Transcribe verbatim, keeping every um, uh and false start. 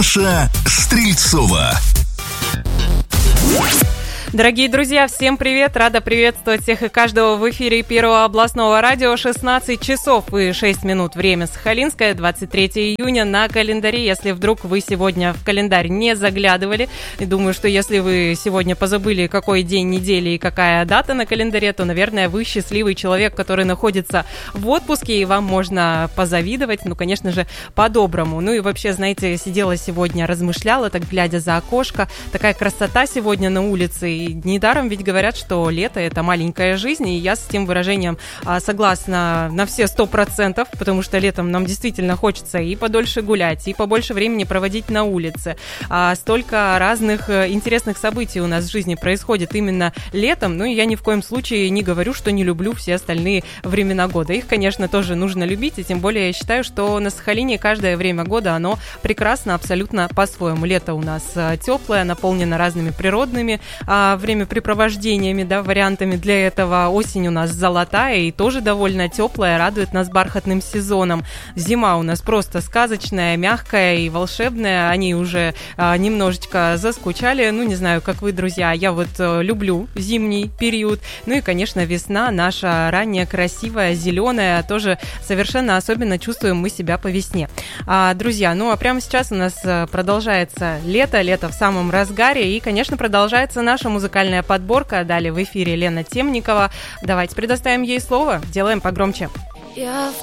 Ша Стрельцова. Дорогие друзья, всем привет! Рада приветствовать всех и каждого в эфире Первого областного радио. шестнадцать часов и шесть минут. Время Сахалинское, двадцать третьего июня на календаре. Если вдруг вы сегодня в календарь не заглядывали, и думаю, что если вы сегодня позабыли, какой день недели и какая дата на календаре, то, наверное, вы счастливый человек, который находится в отпуске, и вам можно позавидовать, ну, конечно же, по-доброму. Ну и вообще, знаете, сидела сегодня, размышляла, так глядя за окошко. Такая красота сегодня на улице. И недаром ведь говорят, что лето – это маленькая жизнь, и я с этим выражением а, согласна на все сто процентов, потому что летом нам действительно хочется и подольше гулять, и побольше времени проводить на улице. А, столько разных интересных событий у нас в жизни происходит именно летом, ну и я ни в коем случае не говорю, что не люблю все остальные времена года. Их, конечно, тоже нужно любить, и тем более я считаю, что на Сахалине каждое время года, оно прекрасно абсолютно по-своему. Лето у нас теплое, наполнено разными природными а, времяпрепровождениями, да, вариантами для этого. Осень у нас золотая и тоже довольно теплая, радует нас бархатным сезоном. Зима у нас просто сказочная, мягкая и волшебная. Они уже а, немножечко заскучали. Ну, не знаю, как вы, друзья, я вот а, люблю зимний период. Ну и, конечно, весна наша ранняя, красивая, зеленая. Тоже совершенно особенно чувствуем мы себя по весне. А, друзья, ну а прямо сейчас у нас продолжается лето, лето в самом разгаре. И, конечно, продолжается наша музыкальная подборка. Далее в эфире Лена Темникова. Давайте предоставим ей слово. Делаем погромче. Я